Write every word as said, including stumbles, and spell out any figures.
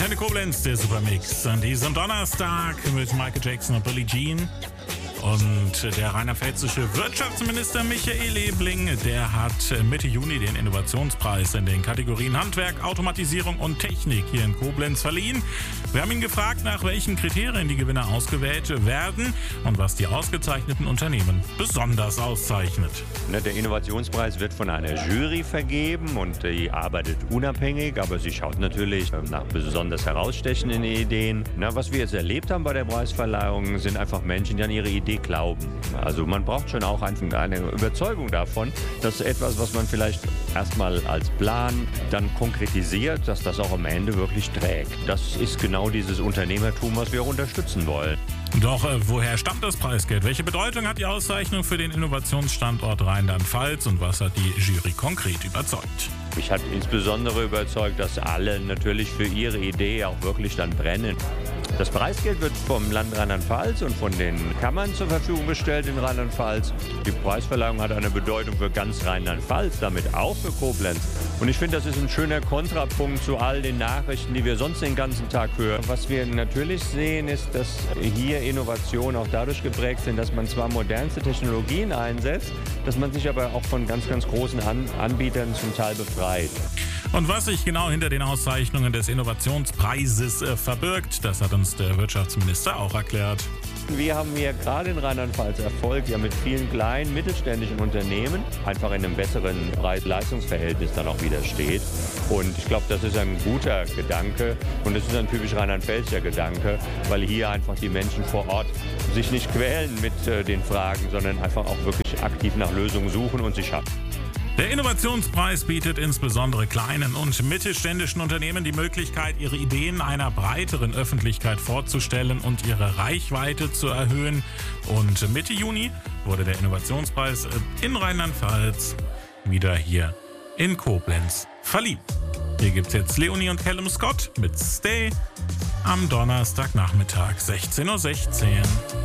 Antenne Koblenz, der Supermix an diesem Donnerstag mit Michael Jackson und Billie Jean. Und der rheinland-pfälzische Wirtschaftsminister Michael Ebling, der hat Mitte Juni den Innovationspreis in den Kategorien Handwerk, Automatisierung und Technik hier in Koblenz verliehen. Wir haben ihn gefragt, nach welchen Kriterien die Gewinner ausgewählt werden und was die ausgezeichneten Unternehmen besonders auszeichnet. Der Innovationspreis wird von einer Jury vergeben und die arbeitet unabhängig, aber sie schaut natürlich nach besonders herausstechenden Ideen. Na, was wir jetzt erlebt haben bei der Preisverleihung, sind einfach Menschen, die an ihre Idee glauben. Also man braucht schon auch einfach eine Überzeugung davon, dass etwas, was man vielleicht erstmal als Plan dann konkretisiert, dass das auch am Ende wirklich trägt. Das ist genau dieses Unternehmertum, was wir auch unterstützen wollen. Doch äh, woher stammt das Preisgeld? Welche Bedeutung hat die Auszeichnung für den Innovationsstandort Rheinland-Pfalz und was hat die Jury konkret überzeugt? Mich hat insbesondere überzeugt, dass alle natürlich für ihre Idee auch wirklich dann brennen. Das Preisgeld wird vom Land Rheinland-Pfalz und von den Kammern zur Verfügung gestellt in Rheinland-Pfalz. Die Preisverleihung hat eine Bedeutung für ganz Rheinland-Pfalz, damit auch für Koblenz. Und ich finde, das ist ein schöner Kontrapunkt zu all den Nachrichten, die wir sonst den ganzen Tag hören. Was wir natürlich sehen, ist, dass hier Innovationen auch dadurch geprägt sind, dass man zwar modernste Technologien einsetzt, dass man sich aber auch von ganz, ganz großen An- Anbietern zum Teil befreit. Und was sich genau hinter den Auszeichnungen des Innovationspreises äh, verbirgt, das hat uns der Wirtschaftsminister auch erklärt. Wir haben hier gerade in Rheinland-Pfalz Erfolg ja mit vielen kleinen mittelständischen Unternehmen einfach in einem besseren Preis-Leistungs-Verhältnis dann auch wieder steht. Und ich glaube, das ist ein guter Gedanke und das ist ein typisch rheinland-pfälzischer Gedanke, weil hier einfach die Menschen vor Ort sich nicht quälen mit äh, den Fragen, sondern einfach auch wirklich aktiv nach Lösungen suchen und sie schaffen. Der Innovationspreis bietet insbesondere kleinen und mittelständischen Unternehmen die Möglichkeit, ihre Ideen einer breiteren Öffentlichkeit vorzustellen und ihre Reichweite zu erhöhen. Und Mitte Juni wurde der Innovationspreis in Rheinland-Pfalz wieder hier in Koblenz verliehen. Hier gibt's jetzt Leonie und Callum Scott mit Stay am Donnerstagnachmittag sechzehn Uhr sechzehn.